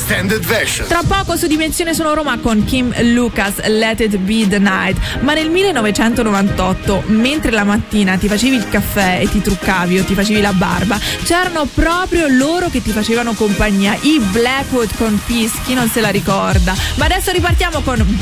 Extended Version. Tra poco su Dimensione Sono Roma con Kim Lucas, Let It Be the Night. Ma nel 1998, mentre la mattina ti facevi il caffè e ti truccavi o ti facevi la barba, c'erano proprio loro che ti facevano compagnia, i Blackwood con Peace, chi non se la ricorda. Ma adesso ripartiamo con